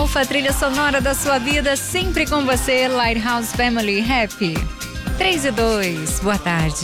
Alfa, trilha sonora da sua vida, sempre com você, Lighthouse Family Happy. 3 e 2, boa tarde.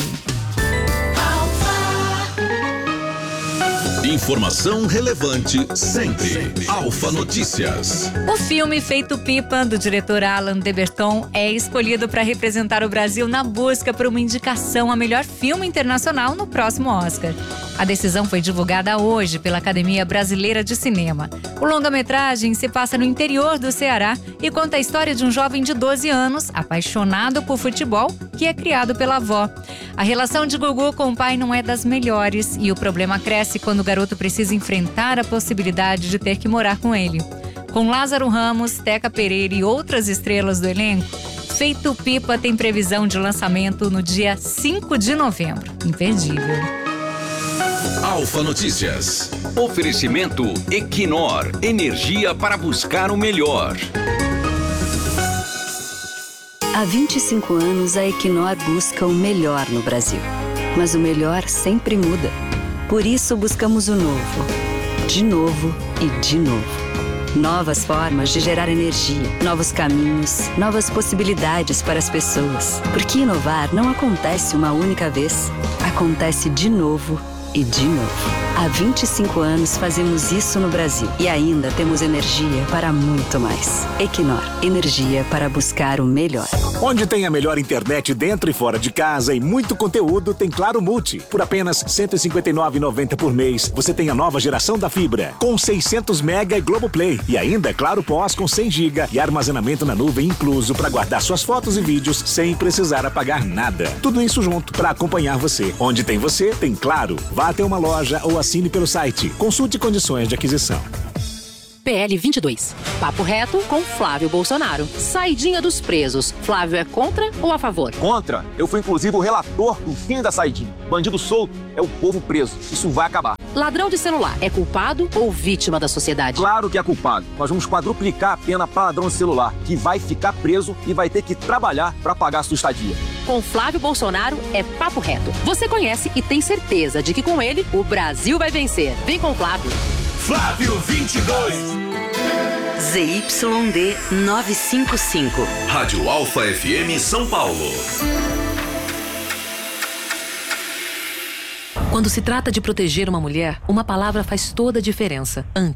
Informação relevante sempre. Alfa Notícias. O filme Feito Pipa, do diretor Alan de Botton, é escolhido para representar o Brasil na busca por uma indicação a melhor filme internacional no próximo Oscar. A decisão foi divulgada hoje pela Academia Brasileira de Cinema. O longa-metragem se passa no interior do Ceará e conta a história de um jovem de 12 anos, apaixonado por futebol, que é criado pela avó. A relação de Gugu com o pai não é das melhores e o problema cresce quando o garoto precisa enfrentar a possibilidade de ter que morar com ele. Com Lázaro Ramos, Teca Pereira e outras estrelas do elenco, Feito Pipa tem previsão de lançamento no dia 5 de novembro. Imperdível. Alfa Notícias. Oferecimento Equinor, energia para buscar o melhor. Há 25 anos, a Equinor busca o melhor no Brasil. Mas o melhor sempre muda. Por isso, buscamos o novo. De novo e de novo. Novas formas de gerar energia, novos caminhos, novas possibilidades para as pessoas. Porque inovar não acontece uma única vez. Acontece de novo e de novo. Há 25 anos fazemos isso no Brasil e ainda temos energia para muito mais. Equinor, energia para buscar o melhor. Onde tem a melhor internet dentro e fora de casa e muito conteúdo, tem Claro Multi. Por apenas R$ 159,90 por mês, você tem a nova geração da fibra, com 600 mega e Globoplay. E ainda Claro Pós com 100 GB e armazenamento na nuvem incluso para guardar suas fotos e vídeos sem precisar apagar nada. Tudo isso junto para acompanhar você. Onde tem você, tem Claro. Vá até uma loja ou assine pelo site. Consulte condições de aquisição. PL 22. Papo reto com Flávio Bolsonaro. Saidinha dos presos. Flávio é contra ou a favor? Contra. Eu fui inclusive o relator do fim da saidinha. Bandido solto é o povo preso. Isso vai acabar. Ladrão de celular é culpado ou vítima da sociedade? Claro que é culpado. Nós vamos quadruplicar a pena para ladrão de celular, que vai ficar preso e vai ter que trabalhar para pagar a sua estadia. Com Flávio Bolsonaro é papo reto. Você conhece e tem certeza de que com ele o Brasil vai vencer. Vem com o Flávio. Flávio 22. ZYD 955. Rádio Alfa FM São Paulo. Quando se trata de proteger uma mulher, uma palavra faz toda a diferença.